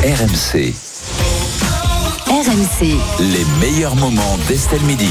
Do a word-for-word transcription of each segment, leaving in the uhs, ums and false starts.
R M C. R M C. Les meilleurs moments d'Estelle Midi.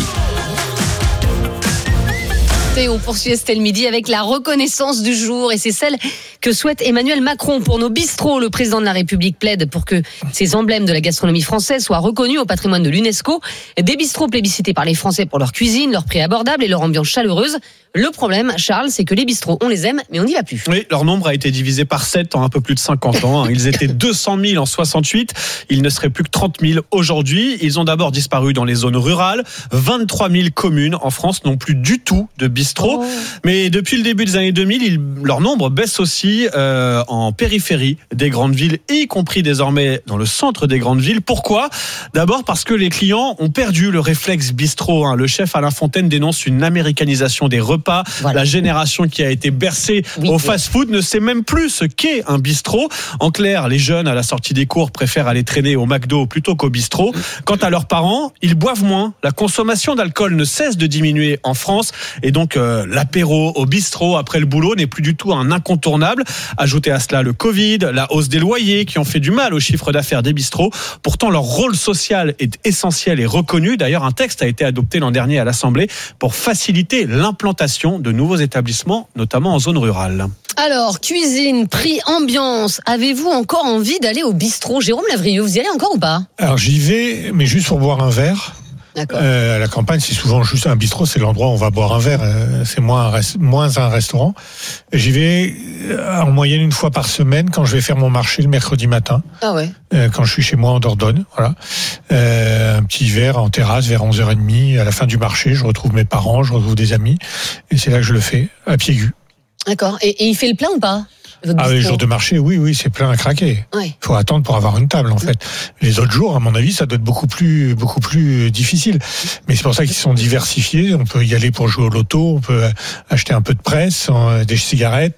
Et on poursuit Estelle Midi avec la reconnaissance du jour, et c'est celle que souhaite Emmanuel Macron pour nos bistrots. Le président de la République plaide pour que ces emblèmes de la gastronomie française soient reconnus au patrimoine de l'UNESCO. Des bistrots plébiscités par les Français pour leur cuisine, leur prix abordable et leur ambiance chaleureuse. Le problème, Charles, c'est que les bistrots, on les aime, mais on n'y va plus. Oui, leur nombre a été divisé par sept en un peu plus de cinquante ans. Ils étaient deux cent mille en soixante-huit. Ils ne seraient plus que trente mille aujourd'hui. Ils ont d'abord disparu dans les zones rurales. vingt-trois mille communes en France n'ont plus du tout de bistrot. Oh. Mais depuis le début des années deux mille, ils, leur nombre baisse aussi euh, en périphérie des grandes villes, y compris désormais dans le centre des grandes villes. Pourquoi ? D'abord parce que les clients ont perdu le réflexe bistrot. Hein. Le chef Alain Fontaine dénonce une américanisation des repas. Voilà. La génération qui a été bercée oui, au fast-food ne sait même plus ce qu'est un bistrot. En clair, les jeunes à la sortie des cours préfèrent aller traîner au McDo plutôt qu'au bistrot. Quant à leurs parents, ils boivent moins. La consommation d'alcool ne cesse de diminuer en France, et donc euh, l'apéro au bistrot après le boulot n'est plus du tout un incontournable. Ajoutez à cela le Covid, la hausse des loyers qui ont fait du mal au chiffre d'affaires des bistrots. Pourtant, leur rôle social est essentiel et reconnu. D'ailleurs, un texte a été adopté l'an dernier à l'Assemblée pour faciliter l'implantation de nouveaux établissements, notamment en zone rurale. Alors, cuisine, prix, ambiance, avez-vous encore envie d'aller au bistrot ? Jérôme Lavrieux, vous y allez encore ou pas ? Alors j'y vais, mais juste pour boire un verre. D'accord. Euh, à la campagne, c'est souvent juste un bistrot, c'est l'endroit où on va boire un verre. Euh, c'est moins un, rest- moins un restaurant. J'y vais euh, en moyenne une fois par semaine quand je vais faire mon marché le mercredi matin. Ah ouais. Euh, quand je suis chez moi en Dordogne, voilà. Euh, un petit verre en terrasse vers onze heures trente. À la fin du marché, je retrouve mes parents, je retrouve des amis, et c'est là que je le fais, à pied gu. D'accord. Et, et il fait le plein ou pas ? Ah, les jours de marché, oui, oui, c'est plein à craquer. Il ouais. faut attendre pour avoir une table, en fait. Les autres jours, à mon avis, ça doit être beaucoup plus, beaucoup plus difficile. Mais c'est pour ça qu'ils sont diversifiés. On peut y aller pour jouer au loto, on peut acheter un peu de presse, des cigarettes.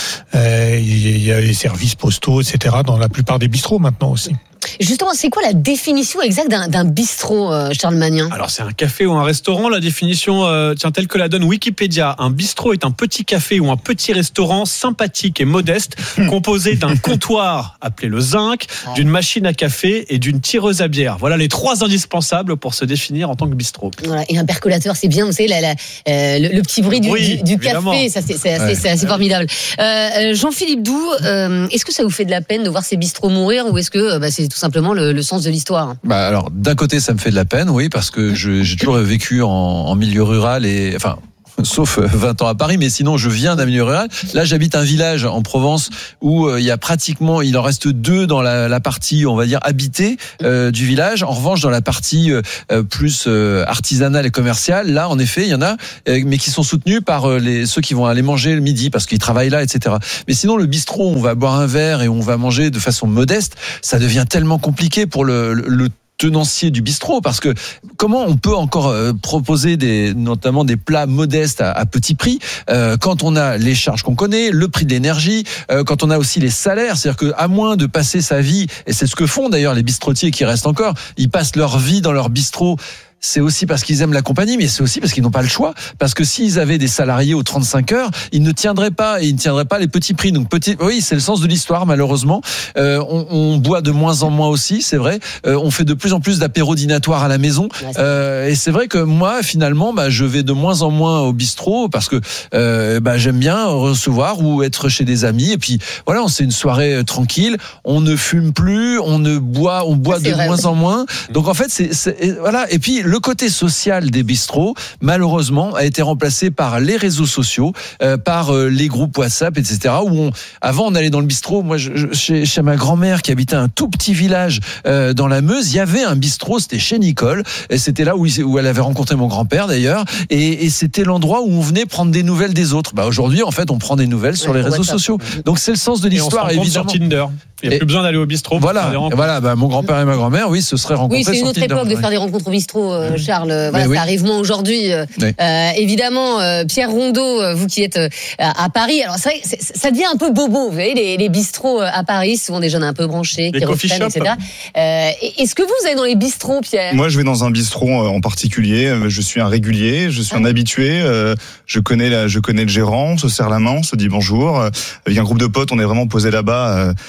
Euh, il y a les services postaux, et cetera dans la plupart des bistrots maintenant aussi. Justement, c'est quoi la définition exacte d'un, d'un bistrot, euh, Charles Magnin ? Alors, c'est un café ou un restaurant. La définition euh, tient telle que la donne Wikipédia. Un bistrot est un petit café ou un petit restaurant sympathique et modeste, mmh. composé d'un comptoir appelé le zinc, ouais. d'une machine à café et d'une tireuse à bière. Voilà les trois indispensables pour se définir en tant que bistrot. Voilà, et un percolateur, c'est bien, vous savez, la, la, euh, le, le petit bruit du, oui, du, du café, ça c'est, c'est, assez, ouais. c'est assez formidable. Euh, Jean-Philippe Doux, euh, est-ce que ça vous fait de la peine de voir ces bistrots mourir, ou est-ce que bah, c'est tout simplement le, le sens de l'histoire ? Bah alors, d'un côté, ça me fait de la peine, oui, parce que je, j'ai toujours vécu en, en milieu rural et, enfin, sauf vingt ans à Paris, mais sinon je viens d'un milieu rural. Là, j'habite un village en Provence où euh, il y a pratiquement, il en reste deux dans la, la partie, on va dire, habitée euh, du village. En revanche, dans la partie euh, plus euh, artisanale et commerciale, là, en effet, il y en a, euh, mais qui sont soutenus par euh, les ceux qui vont aller manger le midi parce qu'ils travaillent là, et cetera. Mais sinon, le bistrot, on va boire un verre et on va manger de façon modeste, ça devient tellement compliqué pour le, le, le tenancier du bistrot, parce que comment on peut encore euh, proposer des, notamment des plats modestes à, à petit prix euh, quand on a les charges qu'on connaît, le prix de l'énergie, euh, quand on a aussi les salaires, c'est-à-dire que à moins de passer sa vie, et c'est ce que font d'ailleurs les bistrotiers qui restent encore, ils passent leur vie dans leur bistrot. C'est aussi parce qu'ils aiment la compagnie, mais c'est aussi parce qu'ils n'ont pas le choix. Parce que s'ils avaient des salariés aux trente-cinq heures, ils ne tiendraient pas, et ils ne tiendraient pas les petits prix. Donc petit, oui, c'est le sens de l'histoire, malheureusement. Euh, on, on boit de moins en moins aussi, c'est vrai. Euh, on fait de plus en plus d'apéros dînatoires à la maison. Euh, et c'est vrai que moi, finalement, bah, je vais de moins en moins au bistrot parce que euh, bah, j'aime bien recevoir ou être chez des amis. Et puis voilà, c'est une soirée tranquille. On ne fume plus, on ne boit, on boit de vrai, moins oui. en moins. Donc en fait, c'est, c'est voilà. Et puis le côté social des bistrots, malheureusement, a été remplacé par les réseaux sociaux, euh, par euh, les groupes WhatsApp, et cetera. Où on, avant, on allait dans le bistrot. Moi, je, je, chez, chez ma grand-mère qui habitait un tout petit village euh, dans la Meuse, il y avait un bistrot. C'était chez Nicole. Et c'était là où, il, où elle avait rencontré mon grand-père d'ailleurs. Et, et c'était l'endroit où on venait prendre des nouvelles des autres. Bah aujourd'hui, en fait, on prend des nouvelles sur ouais, les réseaux WhatsApp. sociaux. Donc c'est le sens de l'histoire, et on se évidemment. Sur Tinder. Il n'y a et plus besoin d'aller au bistrot. Voilà, voilà. Bah, mon grand-père et ma grand-mère, oui, ce serait rencontrés. Oui, c'est une autre Tinder, époque de ouais. faire des rencontres au bistrot, euh, Charles. Voilà, oui. ça arrive moins aujourd'hui. Oui. Euh, évidemment, euh, Pierre Rondeau, vous qui êtes euh, à Paris. Alors c'est vrai, c'est, ça devient un peu bobo. Vous voyez, les, les bistrots à Paris, souvent des jeunes un peu branchés, les qui reprennent, et cetera. Euh, est-ce que vous allez dans les bistrots, Pierre ? Moi, je vais dans un bistrot en particulier. Je suis un régulier, je suis ah. un habitué. Euh, je connais la, je connais le gérant. On se serre la main, on se dit bonjour. Avec un groupe de potes, on est vraiment posé là-bas. Euh,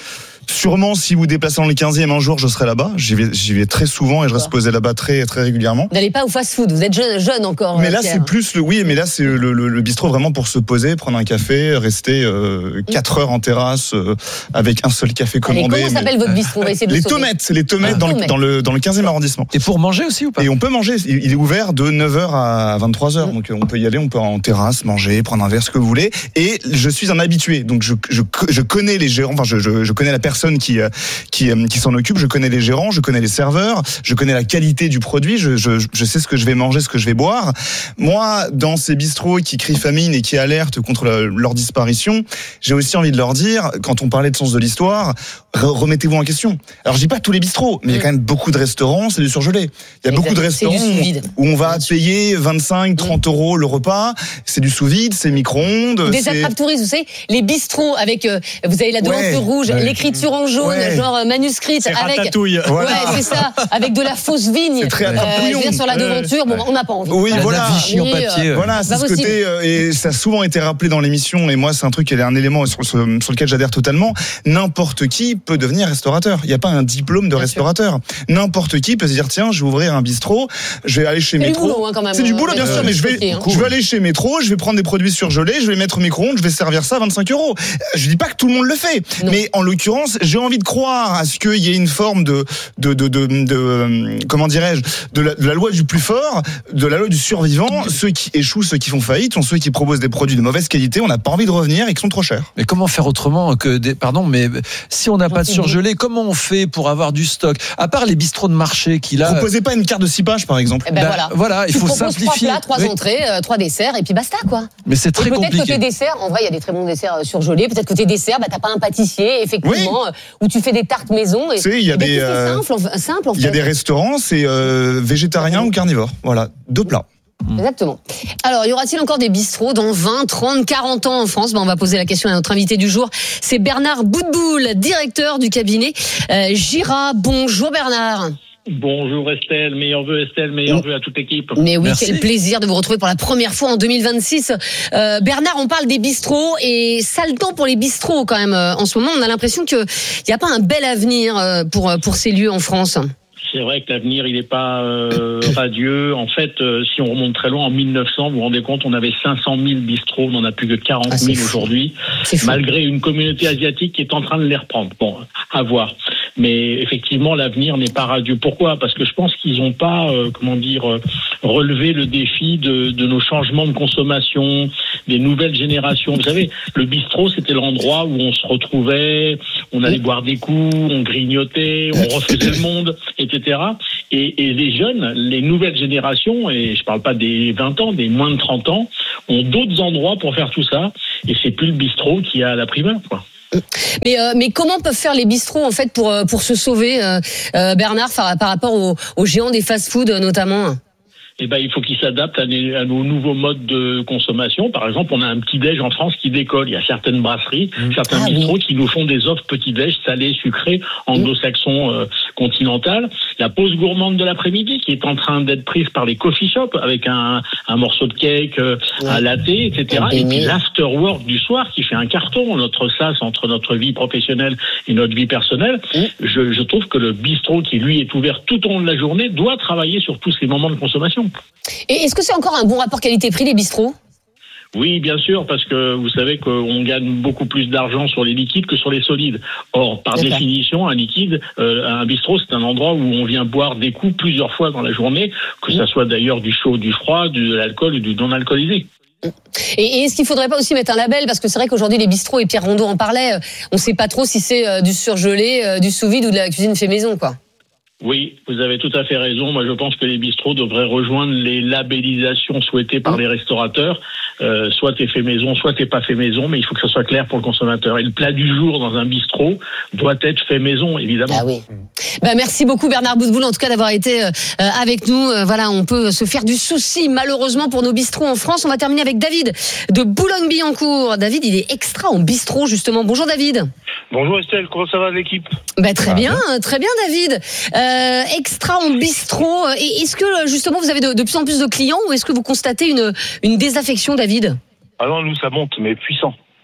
Sûrement, si vous vous déplacez dans le quinzième un jour, je serai là-bas. J'y vais, j'y vais très souvent et je reste posé là-bas très, très régulièrement. Vous n'allez pas au fast-food, vous êtes jeune, jeune encore. Mais là, Pierre. c'est plus le, oui, mais là, c'est le, le, le bistrot vraiment pour se poser, prendre un café, rester euh, quatre heures en terrasse euh, avec un seul café commandé. Allez, comment s'appelle mais... votre bistrot? On va essayer de Les sauver. Tomettes, les Tomettes ah, dans, le, dans le dans le quinzième arrondissement. Et pour manger aussi ou pas? Et on peut manger. Il est ouvert de neuf heures à vingt-trois heures, donc on peut y aller, on peut en terrasse manger, prendre un verre, ce que vous voulez. Et je suis un habitué, donc je je, je connais les gérants, enfin je, je je connais la personne qui qui qui s'en occupe, je connais les gérants, je connais les serveurs, je connais la qualité du produit, je je je sais ce que je vais manger, ce que je vais boire. Moi, dans ces bistrots qui crient famine et qui alertent contre la, leur disparition, j'ai aussi envie de leur dire, quand on parlait de sens de l'histoire, remettez-vous en question. Alors je dis pas tous les bistrots, mais il y a quand même beaucoup de restaurants, c'est du surgelé. Il y a exact. beaucoup de restaurants où, où on va payer vingt-cinq, trente euros le repas, c'est du sous-vide, c'est micro-ondes. Des c'est... attrapes touristes, vous savez, les bistrots avec, euh, vous avez la devanture ouais, rouge, ouais. l'écriture en jaune, ouais. genre euh, manuscrite, c'est avec, ratatouille. Voilà. Ouais, c'est ça, avec de la fausse vigne. C'est très euh, je veux dire, sur la devanture, bon, on n'a pas envie. Oui, la voilà. Vichy en papier. Euh, voilà, c'est ce côté, euh, et ça a souvent été rappelé dans l'émission, et moi, c'est un truc, qui est un élément sur, sur, sur lequel j'adhère totalement. N'importe qui peut devenir restaurateur. Il n'y a pas un diplôme de Bien restaurateur. Sûr. N'importe qui peut se dire, tiens, je vais ouvrir un bistrot, je vais aller chez c'est Métro. Du boulot, hein, quand même. C'est du boulot, bien euh, sûr, mais je vais, hein. je vais aller chez Métro, je vais prendre des produits surgelés, je vais mettre au micro-ondes, je vais servir ça à vingt-cinq euros. Je dis pas que tout le monde le fait, non. mais en l'occurrence, j'ai envie de croire à ce qu'il y ait une forme de, de, de, de, de, de comment dirais-je, de la, de la loi du plus fort, de la loi du survivant. Ceux qui échouent, ceux qui font faillite, sont ceux qui proposent des produits de mauvaise qualité. On n'a pas envie de revenir et qui sont trop chers. Mais comment faire autrement que des, pardon, mais si on n'a pas de surgelé, comment on fait pour avoir du stock? À part les bistrots de marché qui là. Proposez pas une carte de six pages, par exemple. Eh ben bah, voilà. voilà, il tu faut proposes simplifier. Trois plats, trois oui. entrées, euh, trois desserts, et puis basta, quoi. Mais c'est très et peut-être compliqué. Peut-être côté dessert, en vrai, il y a des très bons desserts surgelés. Peut-être côté dessert, bah t'as pas un pâtissier, effectivement, oui. où tu fais des tartes maison. Et, il y a des euh, simple, simple, en fait. Il y a des restaurants, c'est euh, végétarien mmh. ou carnivore. Voilà, deux plats. Exactement. Alors, y aura-t-il encore des bistrots dans vingt, trente, quarante ans en France? Ben, on va poser la question à notre invité du jour. C'est Bernard Boutboul, directeur du cabinet euh, Gira. Bonjour Bernard. Bonjour Estelle, meilleurs vœux Estelle, meilleurs vœux à toute l'équipe. Mais oui, Merci. Quel plaisir de vous retrouver pour la première fois en deux mille vingt-six. Euh, Bernard, on parle des bistrots et sale temps pour les bistrots quand même. En ce moment, on a l'impression qu'il n'y a pas un bel avenir pour, pour ces lieux en France. C'est vrai que l'avenir, il n'est pas euh, radieux. En fait, euh, si on remonte très loin, en mille neuf cents, vous vous rendez compte, on avait cinq cent mille bistrots, on n'en a plus que quarante mille ah, aujourd'hui, malgré une communauté asiatique qui est en train de les reprendre. Bon, à voir. Mais effectivement, l'avenir n'est pas radieux. Pourquoi ? Parce que je pense qu'ils n'ont pas, euh, comment dire, euh, relevé le défi de, de nos changements de consommation, des nouvelles générations. Vous savez, le bistrot, c'était l'endroit où on se retrouvait, on allait boire des coups, on grignotait, on refaisait le monde, et cetera. Et, et les jeunes, les nouvelles générations, et je parle pas des vingt ans, des moins de trente ans, ont d'autres endroits pour faire tout ça. Et c'est plus le bistrot qui a la primeur, quoi. Mais, euh, mais comment peuvent faire les bistrots en fait pour pour se sauver, euh, euh, Bernard, par, par rapport aux, aux géants des fast-food notamment? Eh ben, il faut qu'ils s'adaptent à, les, à nos nouveaux modes de consommation. Par exemple, on a un petit-déj en France qui décolle. Il y a certaines brasseries, mmh. certains ah, bistrots oui. qui nous font des offres petit-déj salés, sucrés, anglo-saxons, euh, continentales. La pause gourmande de l'après-midi qui est en train d'être prise par les coffee shops avec un, un morceau de cake, euh, ouais. un latte, et cetera. Et, et puis l'after-work du soir qui fait un carton, notre sas entre notre vie professionnelle et notre vie personnelle. Mmh. Je, je trouve que le bistrot qui, lui, est ouvert tout au long de la journée doit travailler sur tous ces moments de consommation. Et est-ce que c'est encore un bon rapport qualité-prix, les bistrots ? Oui, bien sûr, parce que vous savez qu'on gagne beaucoup plus d'argent sur les liquides que sur les solides. Or, par D'accord. définition, un liquide, euh, un bistrot, c'est un endroit où on vient boire des coups plusieurs fois dans la journée, que mmh. ça soit d'ailleurs du chaud, du froid, de l'alcool ou du non-alcoolisé. Et est-ce qu'il ne faudrait pas aussi mettre un label ? Parce que c'est vrai qu'aujourd'hui, les bistrots, et Pierre Rondeau en parlait, on ne sait pas trop si c'est du surgelé, du sous-vide ou de la cuisine fait maison, quoi. Oui, vous avez tout à fait raison. Moi, je pense que les bistrots devraient rejoindre les labellisations souhaitées par les restaurateurs. Euh, soit t'es fait maison, soit t'es pas fait maison, mais il faut que ça soit clair pour le consommateur. Et le plat du jour dans un bistrot doit être fait maison, évidemment. Ah oui. Bah, merci beaucoup Bernard Boutboul, en tout cas d'avoir été euh, avec nous. Euh, voilà, on peut se faire du souci malheureusement pour nos bistrots en France. On va terminer avec David de Boulogne-Billancourt. David, il est extra en bistrot justement. Bonjour David. Bonjour Estelle, comment ça va l'équipe ? Bah, très ah, bien, bien, très bien David. Euh, extra en bistrot. Et est-ce que justement vous avez de, de plus en plus de clients ou est-ce que vous constatez une, une désaffection, David ? Ah non, nous ça monte, mais puissant.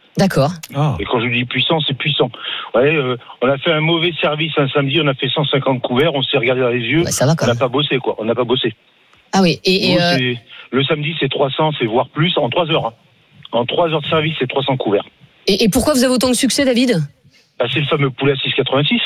D'accord. Ah. Et quand je dis puissant, c'est puissant. Ouais, euh, on a fait un mauvais service un samedi, on a fait cent cinquante couverts, on s'est regardé dans les yeux. Ouais, ça va quand on n'a même. pas bossé, quoi. On n'a pas bossé. Ah oui. Et, et Nous, euh, c'est- le samedi, c'est trois cents, c'est voire plus, en trois heures. Hein. En trois heures de service, c'est trois cents couverts. et, et pourquoi vous avez autant de succès, David? Bah, c'est le fameux poulet à six quatre-vingt-six.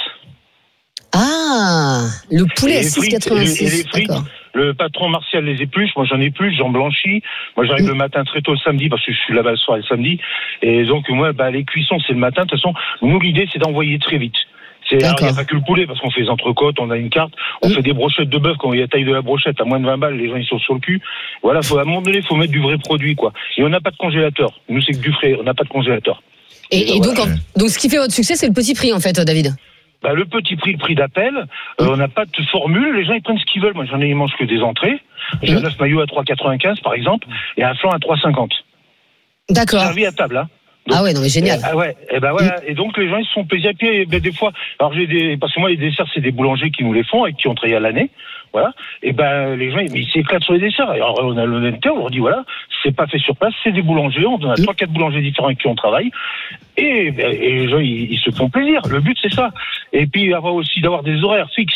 Ah, le poulet Et à les six frites, et quatre-vingt-six. les- et les frites, D'accord. Le patron Martial les épluche, moi j'en ai plus, j'en blanchis. Moi j'arrive Mm. le matin très tôt le samedi parce que je suis là-bas le soir et le samedi. Et donc moi, bah, les cuissons c'est le matin. De toute façon, nous l'idée c'est d'envoyer très vite. C'est, alors, il n'y a pas que le poulet parce qu'on fait les entrecôtes, on a une carte, on Mm. fait des brochettes de bœuf quand il y a la taille de la brochette à moins de vingt balles, les gens ils sont sur le cul. Voilà, faut, à un moment donné, il faut mettre du vrai produit quoi. Et on n'a pas de congélateur. Nous c'est que du frais, on n'a pas de congélateur. Et, et donc, en- donc, ce qui fait votre succès, c'est le petit prix, en fait, David. Bah, le petit prix, le prix d'appel, euh, on n'a pas de formule, les gens ils prennent ce qu'ils veulent. Moi j'en ai, ils mangent que des entrées. J'ai un œuf maillot à trois quinze par exemple, et un flan à trois cinquante. D'accord. Servi à table, hein. Donc, Ah ouais, non mais génial. Ah ouais, et ben voilà. Et donc les gens ils se font plaisir. Et puis ben, des fois, alors j'ai des, parce que moi les desserts c'est des boulangers qui nous les font et qui ont travaillé à l'année, voilà. Et ben les gens ils, ils s'éclatent sur les desserts. Alors on a l'honnêteté, on leur dit voilà, c'est pas fait sur place, c'est des boulangers. On a trois quatre boulangers différents avec qui on travaille. Et, ben, et les gens ils, ils se font plaisir. Le but c'est ça. Et puis avoir aussi d'avoir des horaires fixes,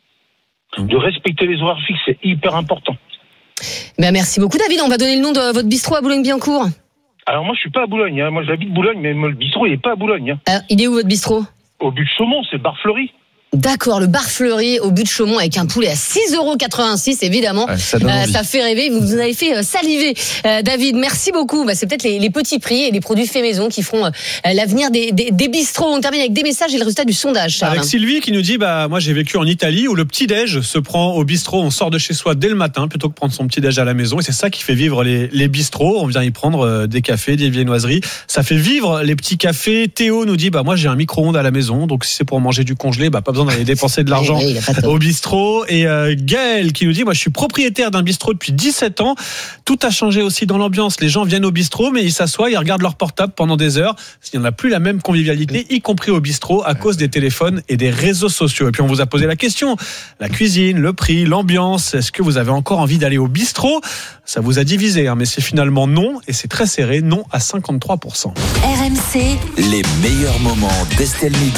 de respecter les horaires fixes, c'est hyper important. Ben, merci beaucoup, David. On va donner le nom de votre bistrot à Boulogne-Billancourt. Alors moi je suis pas à Boulogne, hein. Moi j'habite Boulogne, mais le bistrot il est pas à Boulogne. Hein. Euh, il est où votre bistrot? Au but de Chaumont, c'est Bar Fleuri. D'accord, le bar fleuri au but de Chaumont avec un poulet à six euros quatre-vingt-six, évidemment. Ouais, ça donne Euh, envie. ça fait rêver, vous nous avez fait euh, saliver. Euh, David, merci beaucoup. Bah, c'est peut-être les, les petits prix et les produits faits maison qui feront euh, l'avenir des, des, des bistrots. On termine avec des messages et le résultat du sondage, Charles. Avec Sylvie qui nous dit bah moi j'ai vécu en Italie où le petit-déj se prend au bistrot, on sort de chez soi dès le matin plutôt que prendre son petit-déj à la maison et c'est ça qui fait vivre les, les bistrots, on vient y prendre euh, des cafés, des viennoiseries, ça fait vivre les petits cafés. Théo nous dit bah moi j'ai un micro-ondes à la maison donc si c'est pour manger du congelé bah pas besoin d'aller dépenser de l'argent Oui, oui, il a pas tort. au bistrot. Et euh, Gaël qui nous dit moi je suis propriétaire d'un bistrot depuis dix-sept ans, tout a changé aussi dans l'ambiance, les gens viennent au bistrot mais ils s'assoient, ils regardent leur portable pendant des heures, il n'y en a plus la même convivialité y compris au bistrot à cause des téléphones et des réseaux sociaux. Et puis on vous a posé la question, la cuisine, le prix, l'ambiance, est-ce que vous avez encore envie d'aller au bistrot? Ça vous a divisé hein, mais c'est finalement non et c'est très serré, non à cinquante-trois pour cent. R M C, les meilleurs moments d'Estelle Midi.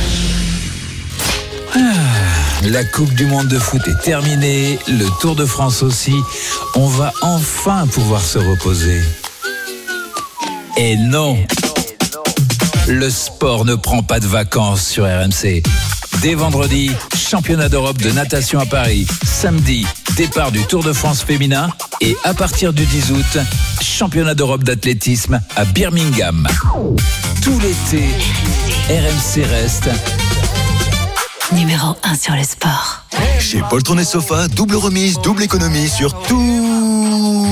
Ah, la Coupe du Monde de foot est terminée, le Tour de France aussi. On va enfin pouvoir se reposer. Et non, le sport ne prend pas de vacances sur R M C. Dès vendredi, championnat d'Europe de natation à Paris. Samedi, départ du Tour de France féminin. Et à partir du dix août, championnat d'Europe d'athlétisme à Birmingham. Tout l'été, R M C reste numéro un sur le sport. Chez Poltron et Sofa, double remise, double économie sur tous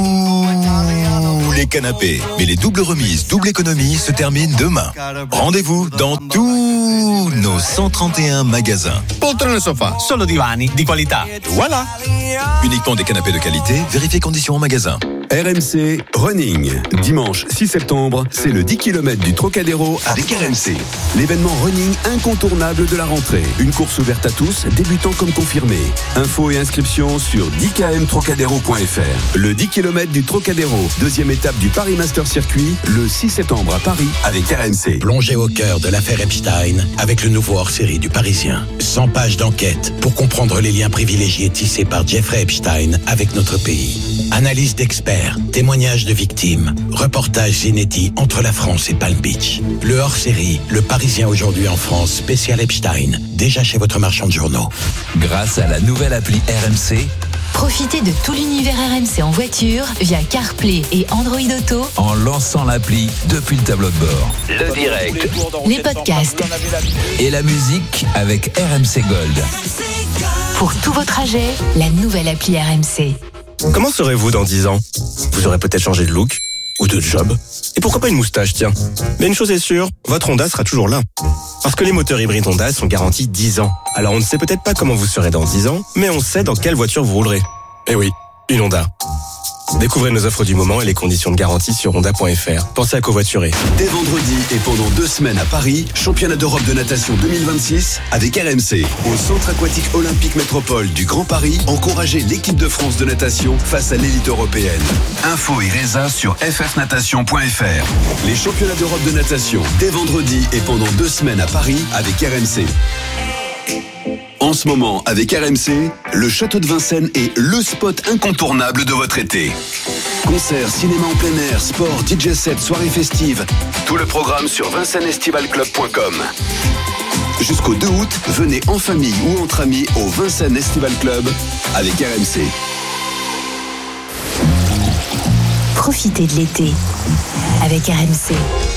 les canapés. Mais les doubles remises, double économie se terminent demain. Rendez-vous dans tous nos cent trente et un magasins. Poltron e Sofa, solo divani di qualità. Voilà. Uniquement des canapés de qualité, vérifiez conditions en magasin. R M C Running. Dimanche six septembre, c'est le dix kilomètres du Trocadéro avec R M C. L'événement running incontournable de la rentrée. Une course ouverte à tous, débutants comme confirmés. Infos et inscriptions sur dix k m trocadéro point f r. Le dix kilomètres du Trocadéro, deuxième étape du Paris Master Circuit, le six septembre à Paris avec R M C. Plongez au cœur de l'affaire Epstein avec le nouveau hors-série du Parisien. cent pages d'enquête pour comprendre les liens privilégiés tissés par Jeffrey Epstein avec notre pays. Analyse d'experts, témoignages de victimes, reportages inédits entre la France et Palm Beach. Le hors-série, le Parisien aujourd'hui en France, spécial Epstein, déjà chez votre marchand de journaux. grâce à la nouvelle appli R M C. Profitez de tout l'univers R M C en voiture via CarPlay et Android Auto En lançant l'appli depuis le tableau de bord. Le direct les podcasts. et la musique avec R M C Gold. Pour tous vos trajets, la nouvelle appli R M C. Comment serez-vous dans dix ans? Vous aurez peut-être changé de look ou de job. Et pourquoi pas une moustache, tiens. Mais une chose est sûre, votre Honda sera toujours là. Parce que les moteurs hybrides Honda sont garantis dix ans. Alors on ne sait peut-être pas comment vous serez dans dix ans, mais on sait dans quelle voiture vous roulerez. Eh oui, une Honda. Découvrez nos offres du moment et les conditions de garantie sur honda point f r. Pensez à covoiturer. Dès vendredi et pendant deux semaines à Paris, championnat d'Europe de natation deux mille vingt-six avec R M C. Au Centre aquatique olympique métropole du Grand Paris, encouragez l'équipe de France de natation face à l'élite européenne. Info et résa sur f f natation point f r. Les championnats d'Europe de natation dès vendredi et pendant deux semaines à Paris avec R M C. En ce moment, avec R M C, le Château de Vincennes est le spot incontournable de votre été. Concerts, cinéma en plein air, sport, D J set, soirées festives. Tout le programme sur vincennes estival club point com. Jusqu'au deux août, venez en famille ou entre amis au Vincennes Estival Club avec R M C. Profitez de l'été avec R M C.